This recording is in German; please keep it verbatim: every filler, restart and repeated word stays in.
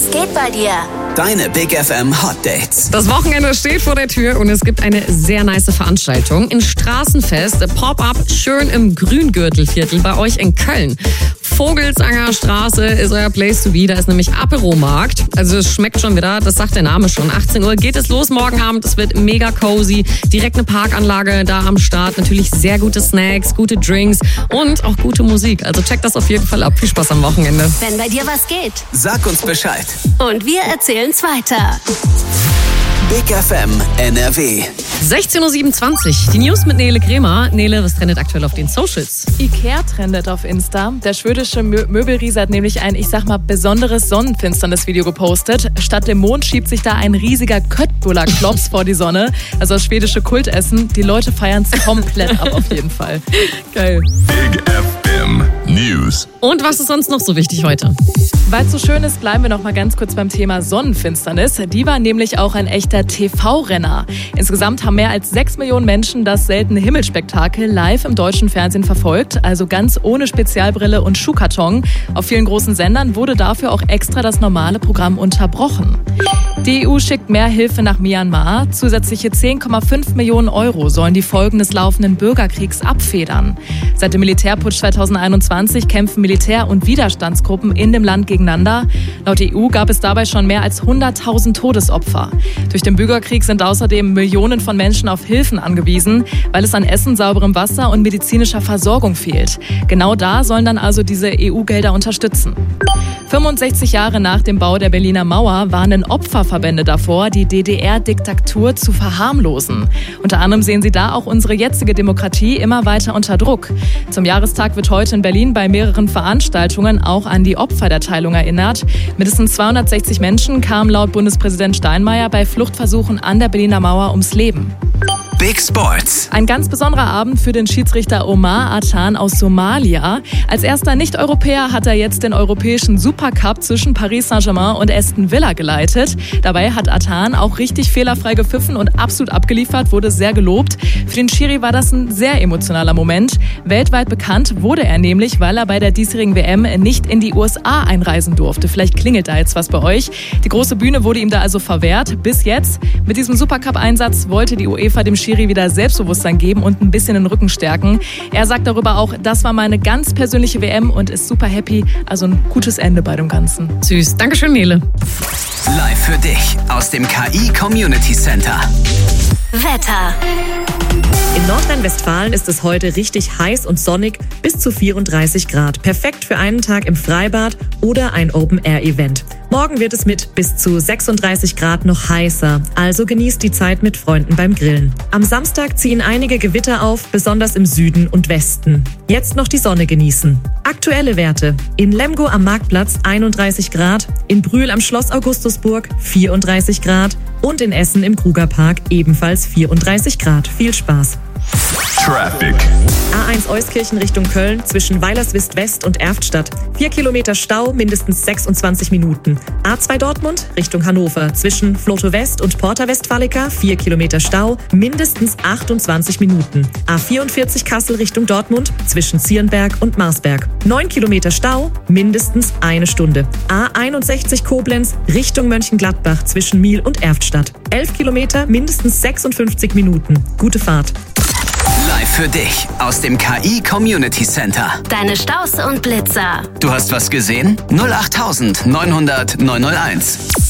Was geht bei dir? Deine Big F M Hot Dates. Das Wochenende steht vor der Tür und es gibt eine sehr nice Veranstaltung. Ein Straßenfest, Pop-Up, schön im Grüngürtelviertel bei euch in Köln. Vogelsanger Straße ist euer Place to be. Da ist nämlich Apero-Markt. Also es schmeckt schon wieder, das sagt der Name schon. achtzehn Uhr geht es los morgen Abend. Es wird mega cozy. Direkt eine Parkanlage da am Start. Natürlich sehr gute Snacks, gute Drinks und auch gute Musik. Also checkt das auf jeden Fall ab. Viel Spaß am Wochenende. Wenn bei dir was geht. Sag uns Bescheid. Und wir erzählen's weiter. Big F M N R W. sechzehn Uhr siebenundzwanzig. Die News mit Nele Kremer. Nele, was trendet aktuell auf den Socials? Ikea trendet auf Insta. Der schwedische Mö- Möbelriese hat nämlich ein, ich sag mal, besonderes Sonnenfinsternis-Video gepostet. Statt dem Mond schiebt sich da ein riesiger Köttbullar-Klops vor die Sonne. Also das schwedische Kultessen. Die Leute feiern es komplett ab auf jeden Fall. Geil. Big F M News. Und was ist sonst noch so wichtig heute? Weil es so schön ist, bleiben wir noch mal ganz kurz beim Thema Sonnenfinsternis. Die war nämlich auch ein echter T V-Renner. Insgesamt haben mehr als sechs Millionen Menschen das seltene Himmelsspektakel live im deutschen Fernsehen verfolgt. Also ganz ohne Spezialbrille und Schuhkarton. Auf vielen großen Sendern wurde dafür auch extra das normale Programm unterbrochen. Die E U schickt mehr Hilfe nach Myanmar. Zusätzliche zehn Komma fünf Millionen Euro sollen die Folgen des laufenden Bürgerkriegs abfedern. Seit dem Militärputsch zweitausendeinundzwanzig kämpfen Militär- und Widerstandsgruppen in dem Land gegeneinander. Laut E U gab es dabei schon mehr als hunderttausend Todesopfer. Durch den Bürgerkrieg sind außerdem Millionen von Menschen auf Hilfen angewiesen, weil es an Essen, sauberem Wasser und medizinischer Versorgung fehlt. Genau da sollen dann also diese E U-Gelder unterstützen. fünfundsechzig Jahre nach dem Bau der Berliner Mauer warnen Opferverbände davor, die D D R-Diktatur zu verharmlosen. Unter anderem sehen sie da auch unsere jetzige Demokratie immer weiter unter Druck. Zum Jahrestag wird heute in Berlin bei mehreren Veranstaltungen auch an die Opfer der Teilung erinnert. Mindestens zweihundertsechzig Menschen kamen laut Bundespräsident Steinmeier bei Fluchtversuchen an der Berliner Mauer ums Leben. Big Sports. Ein ganz besonderer Abend für den Schiedsrichter Omar Atan aus Somalia. Als erster Nicht-Europäer hat er jetzt den europäischen Supercup zwischen Paris Saint-Germain und Aston Villa geleitet. Dabei hat Atan auch richtig fehlerfrei gepfiffen und absolut abgeliefert, wurde sehr gelobt. Für den Schiri war das ein sehr emotionaler Moment. Weltweit bekannt wurde er nämlich, weil er bei der diesjährigen W M nicht in die U S A einreisen durfte. Vielleicht klingelt da jetzt was bei euch. Die große Bühne wurde ihm da also verwehrt. Bis jetzt. Mit diesem Supercup-Einsatz wollte die UEFA dem Schiri wieder Selbstbewusstsein geben und ein bisschen den Rücken stärken. Er sagt darüber auch, das war meine ganz persönliche W M und ist super happy. Also ein gutes Ende bei dem Ganzen. Süß. Dankeschön, Nele. Live für dich aus dem K I Community Center. Wetter. In Nordrhein-Westfalen ist es heute richtig heiß und sonnig, bis zu vierunddreißig Grad. Perfekt für einen Tag im Freibad oder ein Open-Air-Event. Morgen wird es mit bis zu sechsunddreißig Grad noch heißer, also genießt die Zeit mit Freunden beim Grillen. Am Samstag ziehen einige Gewitter auf, besonders im Süden und Westen. Jetzt noch die Sonne genießen. Aktuelle Werte: in Lemgo am Marktplatz einunddreißig Grad, in Brühl am Schloss Augustusburg vierunddreißig Grad und in Essen im Krugerpark ebenfalls vierunddreißig Grad. Viel Spaß! Traffic. A eins Euskirchen Richtung Köln zwischen Weilerswist West und Erftstadt. Vier Kilometer Stau, mindestens sechsundzwanzig Minuten. A zwei Dortmund Richtung Hannover zwischen Floto West und Porta Westfalica. Vier Kilometer Stau, mindestens achtundzwanzig Minuten. A vierundvierzig Kassel Richtung Dortmund zwischen Zierenberg und Marsberg. Neun Kilometer Stau, mindestens eine Stunde. A einundsechzig Koblenz Richtung Mönchengladbach zwischen Miel und Erftstadt. Elf Kilometer, mindestens sechsundfünfzig Minuten. Gute Fahrt. Live für dich aus dem K I Community Center. Deine Staus und Blitzer. Du hast was gesehen? null acht neunhundert neunhunderteins.